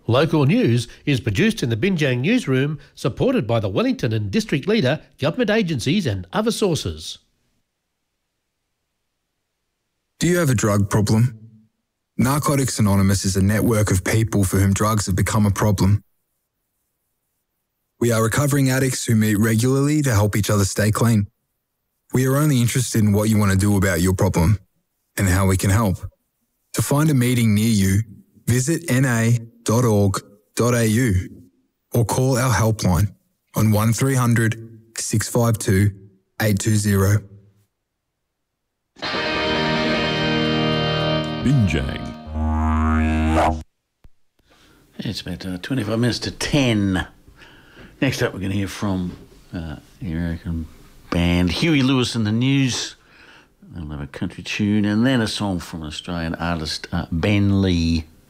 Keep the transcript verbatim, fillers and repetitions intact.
Local news is produced in the Binjang newsroom, supported by the Wellington and District Leader, government agencies and other sources. Do you have a drug problem? Narcotics Anonymous is a network of people for whom drugs have become a problem. We are recovering addicts who meet regularly to help each other stay clean. We are only interested in what you want to do about your problem and how we can help. To find a meeting near you, visit n a dot org dot a u or call our helpline on one three hundred, six five two, eight two zero. Binjang. It's about uh, twenty-five minutes to ten. Next up, we're going to hear from uh, the American band Huey Lewis and the News. They'll have a country tune and then a song from an Australian artist, uh, Ben Lee.